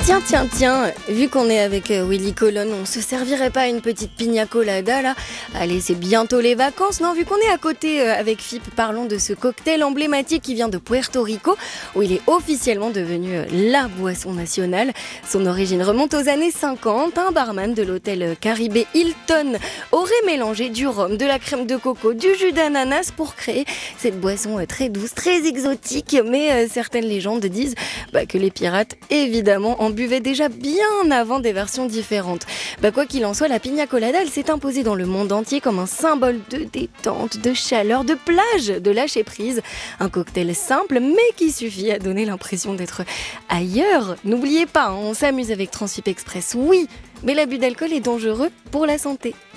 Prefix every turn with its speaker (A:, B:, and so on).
A: Tiens, vu qu'on est avec Willy Colonne, on se servirait pas une petite pina colada là? Allez, c'est bientôt les vacances, non? Vu qu'on est à côté avec FIP, parlons de ce cocktail emblématique qui vient de Puerto Rico, où il est officiellement devenu la boisson nationale. Son origine remonte aux années 50. Un barman de l'hôtel Caribé Hilton aurait mélangé du rhum, de la crème de coco, du jus d'ananas pour créer cette boisson très douce, très exotique. Mais certaines légendes disent que les pirates, évidemment, en buvaient déjà bien avant des versions différentes. Quoi qu'il en soit, la pina colada, elle s'est imposée dans le monde entier comme un symbole de détente, de chaleur, de plage, de lâcher prise. Un cocktail simple, mais qui suffit à donner l'impression d'être ailleurs. N'oubliez pas, on s'amuse avec Transip Express, oui, mais l'abus d'alcool est dangereux pour la santé.